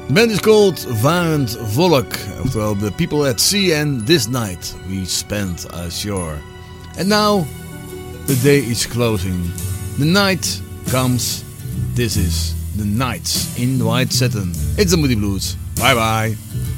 The band is called Varend Volk, oftewel The People at Sea, and This Night We Spent Ashore. And now the day is closing. The night comes. This is The Nights in White Satin. It's the Moody Blues. Bye bye.